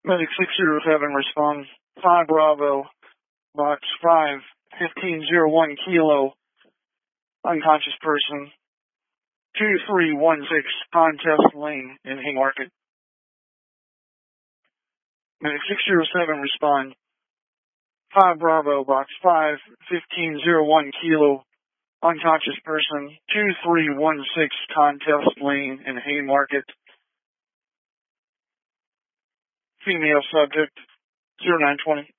Medic 607 respond. 5 Bravo, box 5, 1501 Kilo, unconscious person, 2316 Contest Lane in Haymarket. Medic 607 respond. 5 Bravo, box 5, 1501 Kilo, unconscious person, 2316 Contest Lane in Haymarket. Female subject, 0920.